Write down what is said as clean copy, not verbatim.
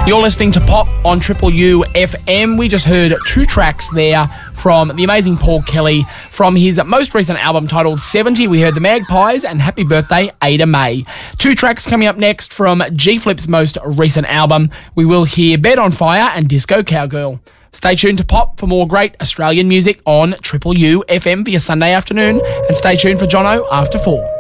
You're listening to Pop on Triple U FM. We just heard 2 tracks there from the amazing Paul Kelly from his most recent album titled 70. We heard The Magpies and Happy Birthday Ada May. 2 tracks coming up next from G Flip's most recent album. We will hear Bed on Fire and Disco Cowgirl. Stay tuned to Pop for more great Australian music on Triple U FM for your Sunday afternoon, and stay tuned for Jono after 4.